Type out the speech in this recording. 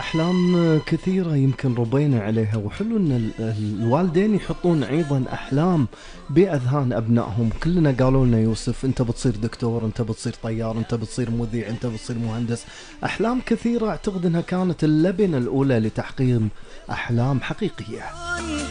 أحلام كثيرة يمكن ربينا عليها، وحلو أن الوالدين يحطون أيضا أحلام بأذهان أبنائهم. كلنا قالوا لنا يوسف أنت بتصير دكتور، أنت بتصير طيار، أنت بتصير مذيع، أنت بتصير مهندس. أحلام كثيرة أعتقد أنها كانت اللبنة الأولى لتحقيق أحلام حقيقية.